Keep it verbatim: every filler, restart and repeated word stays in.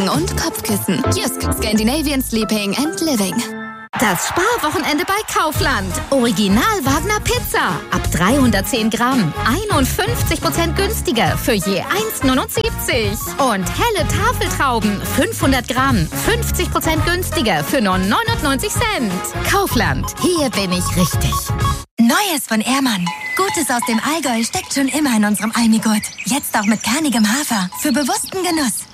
und Kopfkissen. Just Scandinavian Sleeping and Living. Das Sparwochenende bei Kaufland. Original Wagner Pizza. Ab dreihundertzehn Gramm. einundfünfzig Prozent günstiger für je eins neunundsiebzig. Und helle Tafeltrauben. fünfhundert Gramm. fünfzig Prozent günstiger für nur neunundneunzig Cent. Kaufland. Hier bin ich richtig. Neues von Ehrmann. Gutes aus dem Allgäu steckt schon immer in unserem Almigurt. Jetzt auch mit kernigem Hafer. Für bewussten Genuss.